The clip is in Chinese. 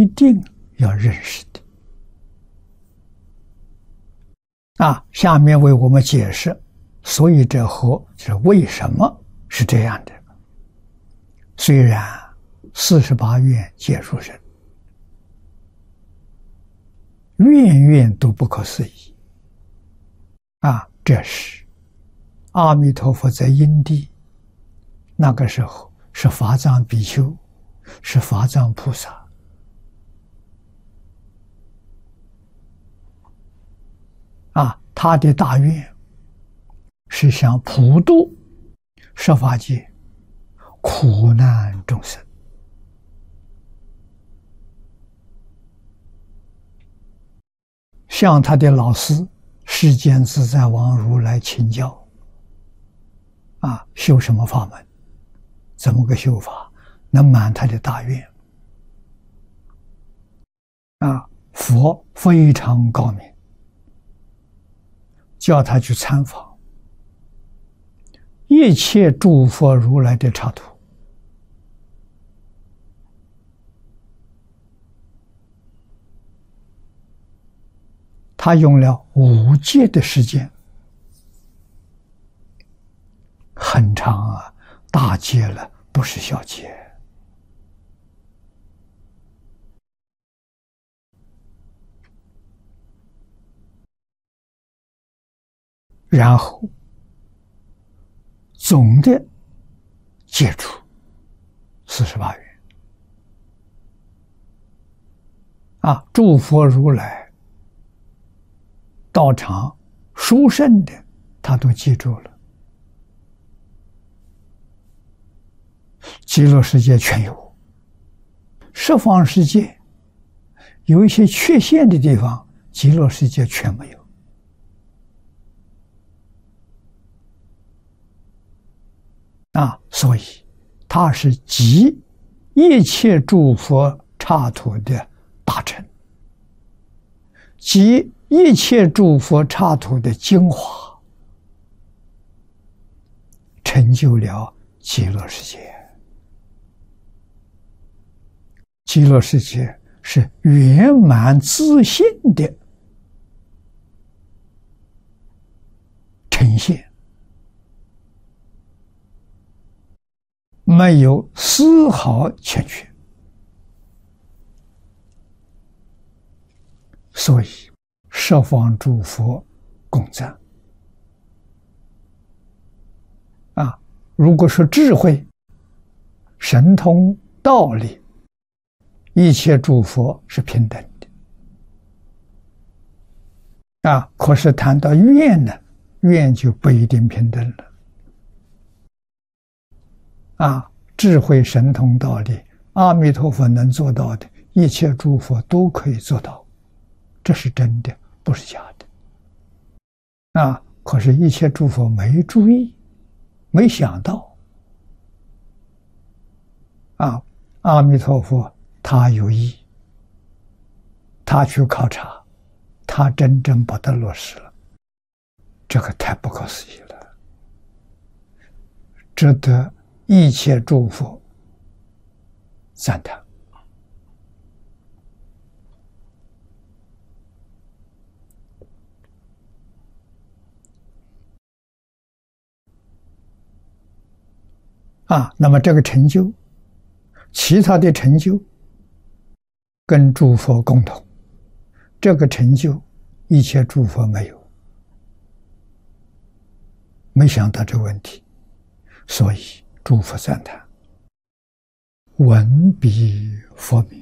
一定要认识的。下面为我们解释，所以这何是为什么是这样的？虽然48愿皆殊胜，愿愿都不可思议。这是阿弥陀佛在因地，那个时候是法藏比丘，是法藏菩萨。他的大愿是想普度十法界苦难众生，向他的老师世间自在王如来请教，修什么法门，怎么个修法能满他的大愿。佛非常高明，叫他去参访一切诸佛如来的刹土，他用了5劫的时间，很长大劫了，不是小劫。然后总的解除48愿。诸佛如来道场殊胜的，他都记住了。极乐世界全有，十方世界有一些缺陷的地方，极乐世界全没有。所以他是集一切诸佛刹土的大成，集一切诸佛刹土的精华，成就了极乐世界。极乐世界是圆满自信的呈现，没有丝毫欠缺。所以十方诸佛共赞。如果说智慧、神通、道理，一切诸佛是平等的。可是谈到愿呢，愿就不一定平等了。智慧、神通、道理，阿弥陀佛能做到的，一切诸佛都可以做到，这是真的，不是假的。可是一切诸佛没注意，没想到。阿弥陀佛他有意，他去考察，他真正把它落实了，这个太不可思议了，值得一切诸佛赞叹。那么这个成就，其他的成就跟诸佛共同，这个成就一切诸佛没有，没想到这个问题，所以诸佛赞叹，闻彼佛名。